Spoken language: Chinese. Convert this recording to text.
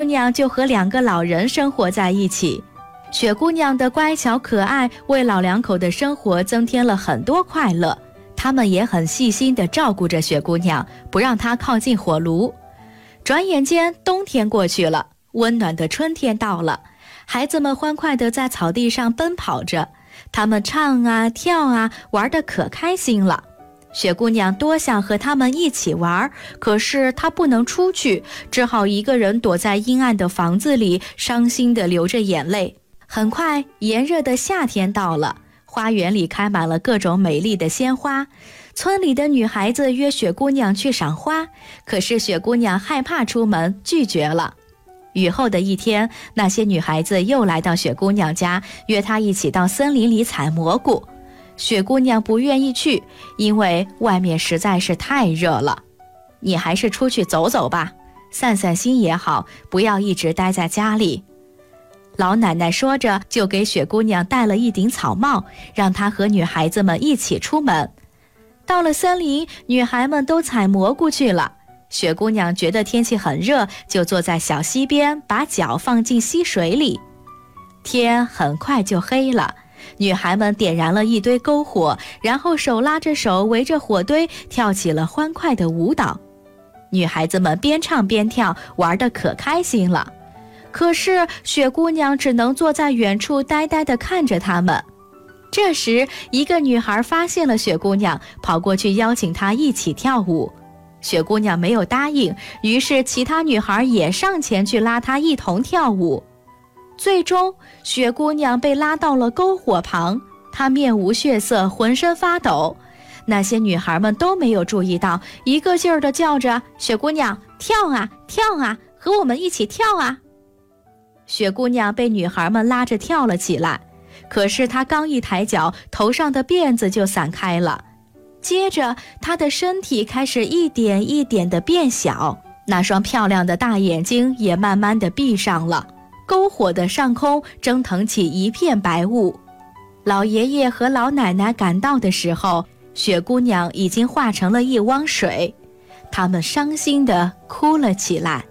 娘就和2个老人生活在一起。雪姑娘的乖巧可爱为老两口的生活增添了很多快乐，他们也很细心地照顾着雪姑娘，不让她靠近火炉。转眼间冬天过去了，温暖的春天到了，孩子们欢快地在草地上奔跑着，他们唱啊跳啊，玩得可开心了。雪姑娘多想和他们一起玩，可是她不能出去，只好一个人躲在阴暗的房子里，伤心地流着眼泪。很快，炎热的夏天到了，花园里开满了各种美丽的鲜花。村里的女孩子约雪姑娘去赏花，可是雪姑娘害怕出门，拒绝了。雨后的一天，那些女孩子又来到雪姑娘家，约她一起到森林里采蘑菇。雪姑娘不愿意去，因为外面实在是太热了。你还是出去走走吧，散散心也好，不要一直待在家里。老奶奶说着，就给雪姑娘戴了一顶草帽，让她和女孩子们一起出门。到了森林，女孩们都采蘑菇去了。雪姑娘觉得天气很热，就坐在小溪边，把脚放进溪水里。天很快就黑了，女孩们点燃了一堆篝火，然后手拉着手围着火堆跳起了欢快的舞蹈。女孩子们边唱边跳，玩得可开心了。可是雪姑娘只能坐在远处呆呆地看着她们。这时，一个女孩发现了雪姑娘，跑过去邀请她一起跳舞。雪姑娘没有答应，于是其他女孩也上前去拉她一同跳舞。最终，雪姑娘被拉到了篝火旁，她面无血色，浑身发抖。那些女孩们都没有注意到，一个劲儿地叫着：“雪姑娘，跳啊跳啊，和我们一起跳啊！”雪姑娘被女孩们拉着跳了起来，可是她刚一抬脚，头上的辫子就散开了。接着，她的身体开始一点一点地变小，那双漂亮的大眼睛也慢慢地闭上了。篝火的上空蒸腾起一片白雾。老爷爷和老奶奶赶到的时候，雪姑娘已经化成了一汪水，他们伤心地哭了起来。